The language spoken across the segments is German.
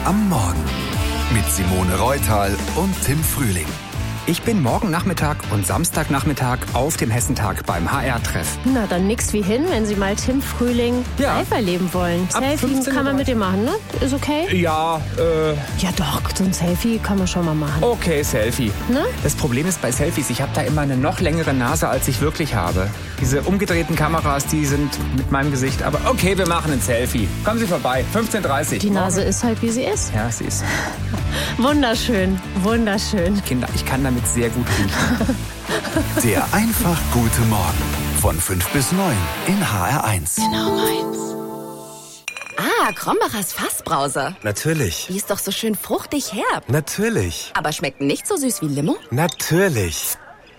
am Morgen mit Simone Reutal und Tim Frühling. Ich bin morgen Nachmittag und Samstagnachmittag auf dem Hessentag beim HR-Treff. Na, dann nix wie hin, wenn Sie mal Tim Frühling live erleben wollen. Ab Selfie 15 kann man Uhr. mit dem machen, ne? Ist okay? Ja, Ja doch, so ein Selfie kann man schon mal machen. okay, Selfie. Ne? Das Problem ist bei Selfies, ich habe da immer eine noch längere Nase, als ich wirklich habe. Diese umgedrehten Kameras, die sind mit meinem Gesicht. Aber okay, wir machen ein Selfie. Kommen Sie vorbei, 15:30 Uhr. Die Nase ist halt, wie sie ist. Ja, sie ist. Wunderschön, wunderschön. Kinder, ich kann damit sehr gut riechen. Der einfach gute Morgen von 5 bis 9 in HR1. Genau meins. Ah, Krombachers Fassbrause. Natürlich. Die ist doch so schön fruchtig herb. Natürlich. Aber schmeckt nicht so süß wie Limo? Natürlich.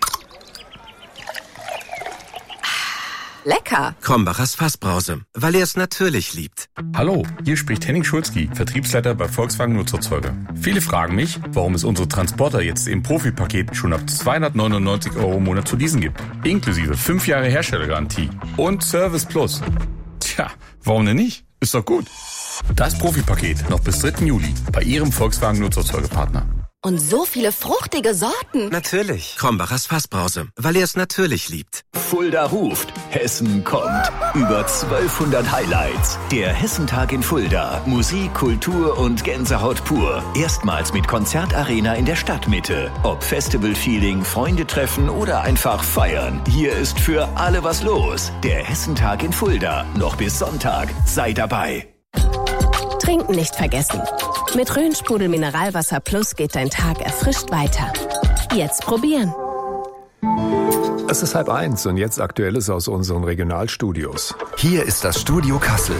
Lecker. Krombachers Fassbrause, weil er es natürlich liebt. Hallo, hier spricht Henning Schulzki, Vertriebsleiter bei Volkswagen Nutzerzeuger. Viele fragen mich, warum es unsere Transporter jetzt im Profipaket schon ab 299 € im Monat zu leasen gibt. Inklusive 5 Jahre Herstellergarantie und Service Plus. Tja, warum denn nicht? Ist doch gut. Das Profipaket noch bis 3. Juli bei Ihrem Volkswagen Nutzerzeugerpartner. Und so viele fruchtige Sorten. Natürlich. Krombachers Fassbrause, weil er es natürlich liebt. Fulda ruft, Hessen kommt. Über 1200 Highlights. Der Hessentag in Fulda. Musik, Kultur und Gänsehaut pur. Erstmals mit Konzertarena in der Stadtmitte. Ob Festival-Feeling, Freunde treffen oder einfach feiern. Hier ist für alle was los. Der Hessentag in Fulda. Noch bis Sonntag. Sei dabei. Trinken nicht vergessen. Mit Rhön-Sprudel Mineralwasser Plus geht dein Tag erfrischt weiter. Jetzt probieren. Es ist 12:30 und jetzt Aktuelles aus unseren Regionalstudios. Hier ist das Studio Kassel.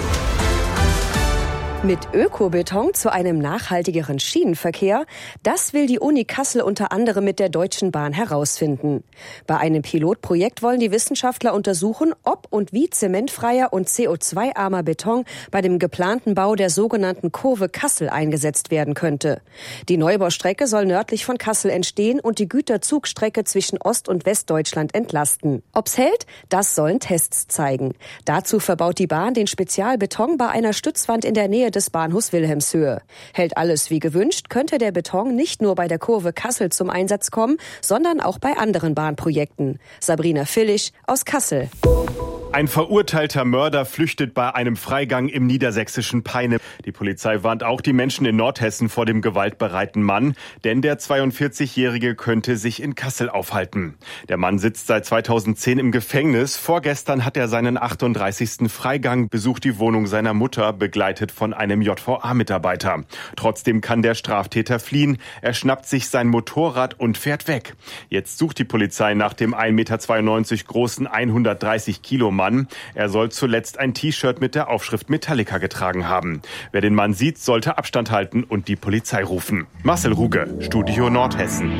Mit Ökobeton zu einem nachhaltigeren Schienenverkehr, das will die Uni Kassel unter anderem mit der Deutschen Bahn herausfinden. Bei einem Pilotprojekt wollen die Wissenschaftler untersuchen, ob und wie zementfreier und CO2-armer Beton bei dem geplanten Bau der sogenannten Kurve Kassel eingesetzt werden könnte. Die Neubaustrecke soll nördlich von Kassel entstehen und die Güterzugstrecke zwischen Ost- und Westdeutschland entlasten. Ob's hält, das sollen Tests zeigen. Dazu verbaut die Bahn den Spezialbeton bei einer Stützwand in der Nähe des Bahnhofs Wilhelmshöhe. Hält alles wie gewünscht, könnte der Beton nicht nur bei der Kurve Kassel zum Einsatz kommen, sondern auch bei anderen Bahnprojekten. Sabrina Villig aus Kassel. Ein verurteilter Mörder flüchtet bei einem Freigang im niedersächsischen Peine. Die Polizei warnt auch die Menschen in Nordhessen vor dem gewaltbereiten Mann, denn der 42-Jährige könnte sich in Kassel aufhalten. Der Mann sitzt seit 2010 im Gefängnis. Vorgestern hat er seinen 38. Freigang, besucht die Wohnung seiner Mutter, begleitet von einem JVA-Mitarbeiter. Trotzdem kann der Straftäter fliehen. Er schnappt sich sein Motorrad und fährt weg. Jetzt sucht die Polizei nach dem 1,92 Meter großen 130 Kilo Mann. Er soll zuletzt ein T-Shirt mit der Aufschrift Metallica getragen haben. Wer den Mann sieht, sollte Abstand halten und die Polizei rufen. Marcel Ruge, Studio Nordhessen.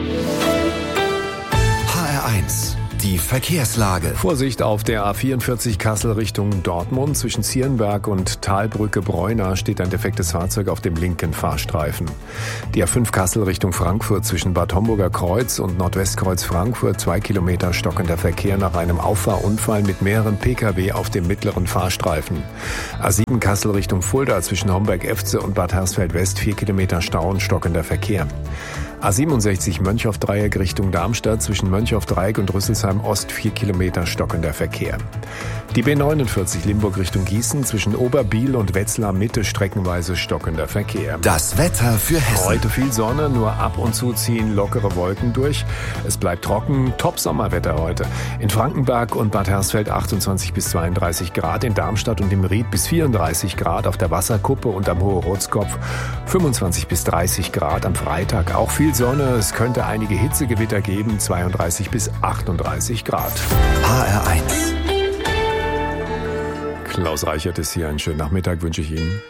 HR1, die Verkehrslage. Vorsicht auf der A44 Kassel Richtung Dortmund. Zwischen Zierenberg und Talbrücke Bräuna steht ein defektes Fahrzeug auf dem linken Fahrstreifen. Die A5 Kassel Richtung Frankfurt zwischen Bad Homburger Kreuz und Nordwestkreuz Frankfurt 2 Kilometer stockender Verkehr nach einem Auffahrunfall mit mehreren Pkw auf dem mittleren Fahrstreifen. A7 Kassel Richtung Fulda zwischen Homberg-Efze und Bad Hersfeld-West 4 Kilometer Stau und stockender Verkehr. A67 Mönchhoff-Dreieck Richtung Darmstadt zwischen Mönchhoff-Dreieck und Rüsselsheim-Ost 4 Kilometer stockender Verkehr. Die B49 Limburg Richtung Gießen zwischen Oberbiel und Wetzlar Mitte streckenweise stockender Verkehr. Das Wetter für Hessen. Heute viel Sonne, nur ab und zu ziehen lockere Wolken durch. Es bleibt trocken, Top-Sommerwetter heute. In Frankenberg und Bad Hersfeld 28 bis 32 Grad, in Darmstadt und im Ried bis 34 Grad, auf der Wasserkuppe und am Hohe-Rotskopf 25 bis 30 Grad. Am Freitag auch viel Sonne, es könnte einige Hitzegewitter geben, 32 bis 38 Grad. HR1. Klaus Reichert ist hier, einen schönen Nachmittag wünsche ich Ihnen.